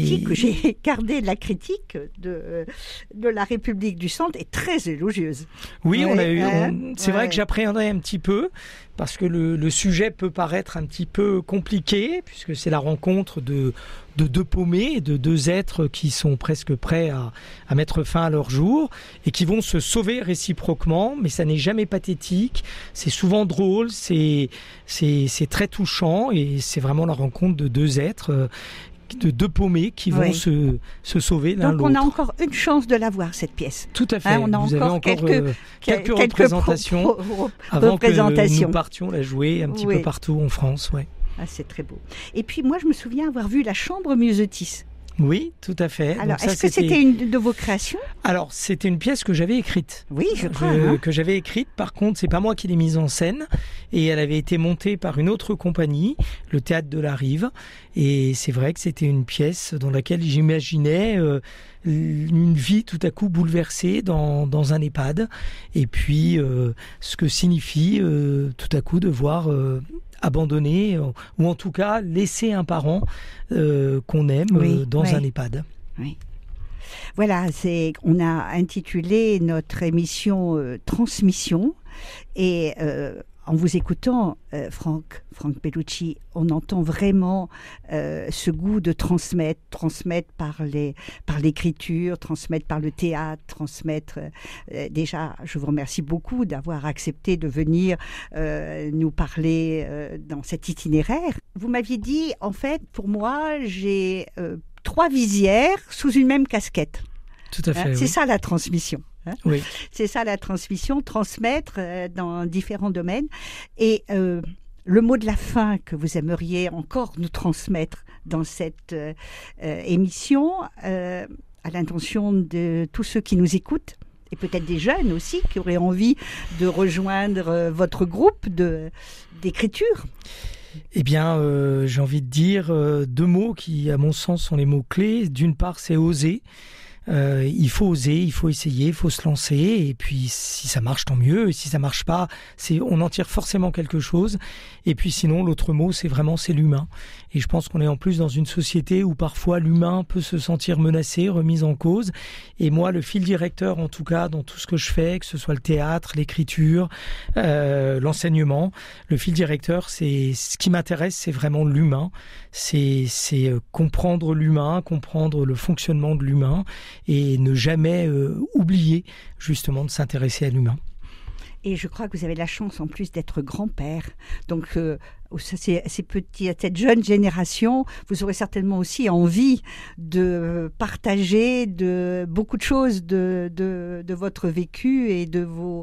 critique, j'ai gardé la critique de la République du Centre est très élogieuse. Oui, c'est vrai que j'appréhendais un petit peu, parce que le sujet peut paraître un petit peu compliqué, puisque c'est la rencontre de deux paumés, de deux êtres qui sont presque prêts à mettre fin à leur jour et qui vont se sauver réciproquement, mais ça n'est jamais pathétique, c'est souvent drôle, c'est très touchant, et c'est vraiment la rencontre de deux êtres, de deux paumés qui vont se sauver l'un l'autre. Donc on a encore une chance de la voir, cette pièce. Tout à fait. On a Vous avez encore quelques représentations avant que nous partions la jouer un petit peu partout en France. Ouais. Ah, c'est très beau. Et puis moi, je me souviens avoir vu La Chambre Myosotis. Oui, tout à fait. Alors, est-ce que c'était une de vos créations ? Alors, c'était une pièce que j'avais écrite. Oui, je crois. Que j'avais écrite. Par contre, c'est pas moi qui l'ai mise en scène. Et elle avait été montée par une autre compagnie, le Théâtre de la Rive. Et c'est vrai que c'était une pièce dans laquelle j'imaginais une vie tout à coup bouleversée dans un EHPAD. Et puis, ce que signifie tout à coup de voir... abandonner, ou en tout cas laisser un parent qu'on aime dans un EHPAD. Oui. Voilà, on a intitulé notre émission Transmission, et en vous écoutant, Franck Bellucci, on entend vraiment ce goût de transmettre par l'écriture, transmettre par le théâtre, transmettre. Déjà, je vous remercie beaucoup d'avoir accepté de venir nous parler dans cet itinéraire. Vous m'aviez dit, en fait, pour moi, j'ai 3 visières sous une même casquette. Tout à fait. C'est ça la transmission. Oui. C'est ça la transmission, transmettre dans différents domaines. Et le mot de la fin que vous aimeriez encore nous transmettre dans cette émission, à l'intention de tous ceux qui nous écoutent, et peut-être des jeunes aussi qui auraient envie de rejoindre votre groupe d'écriture. Eh bien, j'ai envie de dire 2 mots qui, à mon sens, sont les mots clés. D'une part, c'est oser. Il faut oser, il faut essayer, il faut se lancer, et puis si ça marche, tant mieux, et si ça marche pas, on en tire forcément quelque chose. Et puis sinon, l'autre mot, c'est l'humain. Et je pense qu'on est en plus dans une société où parfois l'humain peut se sentir menacé, remis en cause. Et moi, le fil directeur, en tout cas, dans tout ce que je fais, que ce soit le théâtre, l'écriture, l'enseignement, le fil directeur, ce qui m'intéresse, c'est vraiment l'humain. C'est comprendre l'humain, comprendre le fonctionnement de l'humain, et ne jamais oublier justement de s'intéresser à l'humain. Et je crois que vous avez la chance en plus d'être grand-père. Donc, cette jeune génération, vous aurez certainement aussi envie de partager beaucoup de choses de votre vécu et de vos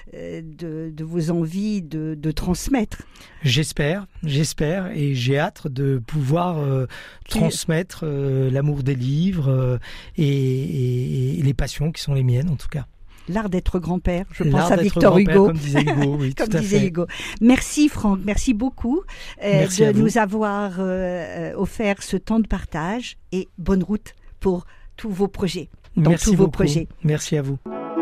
envies de transmettre. J'espère, et j'ai hâte de pouvoir transmettre l'amour des livres et les passions qui sont les miennes en tout cas. L'art d'être grand-père, je pense à Victor Hugo. Comme disait Hugo, oui, comme tout à disait fait. Hugo. Merci Franck, merci beaucoup merci de nous avoir offert ce temps de partage, et bonne route pour tous vos projets. Merci beaucoup. Merci à vous.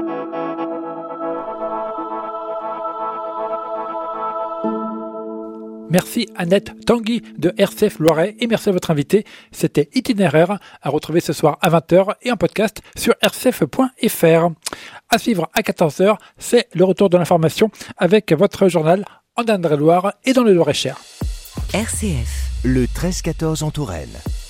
Merci Annette Tanguy de RCF Loiret, et merci à votre invité. C'était Itinéraire, à retrouver ce soir à 20h et en podcast sur rcf.fr. À suivre à 14h, c'est le retour de l'information avec votre journal en Indre-et-Loire et dans le Loir-et-Cher. RCF, le 13-14 en Touraine.